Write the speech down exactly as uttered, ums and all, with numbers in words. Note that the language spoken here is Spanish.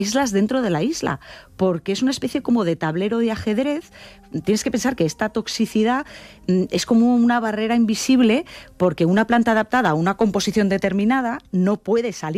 islas dentro de la isla, porque es una especie como de tablero de ajedrez. Tienes que pensar que esta toxicidad es como una barrera invisible, porque una planta adaptada a una composición determinada no puede salir